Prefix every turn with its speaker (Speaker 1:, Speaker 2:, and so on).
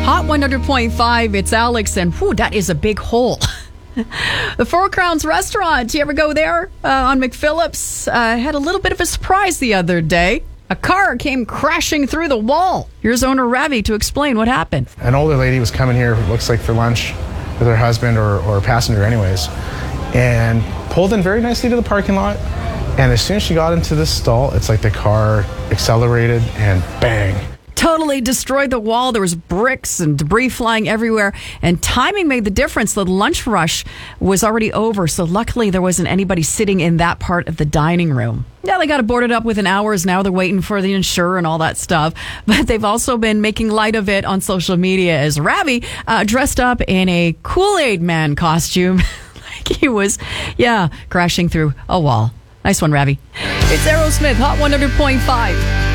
Speaker 1: Hot 100.5, it's Alex, and whew, that is a big hole. The Four Crowns restaurant, you ever go there on McPhillips? Had a little bit of a surprise the other day. A car came crashing through the wall. Here's owner Ravi to explain what happened.
Speaker 2: An older lady was coming here, looks like for lunch, with her husband or a passenger anyways, and pulled in very nicely to the parking lot. And as soon as she got into this stall, it's like the car accelerated and bang.
Speaker 1: Totally destroyed the wall. There was bricks and debris flying everywhere. And timing made the difference. The lunch rush was already over. So luckily there wasn't anybody sitting in that part of the dining room. Yeah, they got it boarded up within hours. Now they're waiting for the insurer and all that stuff. But they've also been making light of it on social media as Ravi dressed up in a Kool-Aid Man costume. Like he was, crashing through a wall. Nice one, Ravi. It's Aerosmith, Hot 100.5.